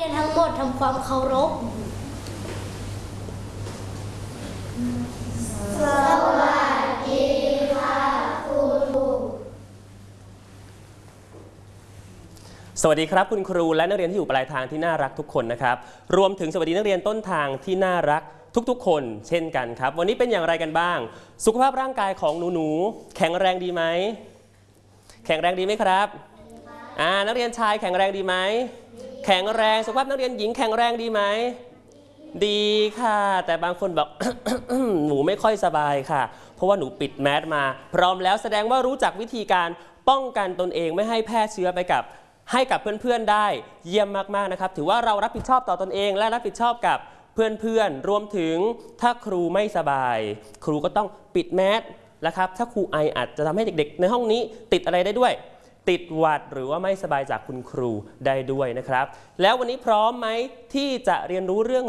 รียนทั้งหมดทำความเคารพสวัสดีค่ะคุณครูสวัสดีครับคุณครูและนักเรียนที่อยู่ปลายทางที่น่ารักทุกคนนะครับรวมถึงสวัสดีนักเรียนต้นทางที่น่ารักทุกๆคนเช่นกันครับวันนี้เป็นอย่างไรกันบ้างสุขภาพร่างกายของหนูๆแข็งแรงดีไหมแข็งแรงดีไหมครับนักเรียนชายแข็งแรงดีไหมแข็งแรงสุขภาพนักเรียนหญิงแข็งแรงดีไหมดีค่ะแต่บางคนบอก หนูไม่ค่อยสบายค่ะเพราะว่าหนูปิดแมสมาพร้อมแล้วแสดงว่ารู้จักวิธีการป้องกันตนเองไม่ให้แพร่เชื้อไปให้กับเพื่อนๆได้เยี่ยมมากๆนะครับถือว่าเรารับผิดชอบต่อตนเองและรับผิดชอบกับเพื่อนๆรวมถึงถ้าครูไม่สบายครูก็ต้องปิดแมสนะครับถ้าครูไออาจจะทำให้เด็กๆในห้องนี้ติดอะไรได้ด้วยติดหวัดหรือว่าไม่สบายจากคุณครูได้ด้วยนะครับแล้ววันนี้พร้อมไหมที่จะเรียนรู้เรื่อง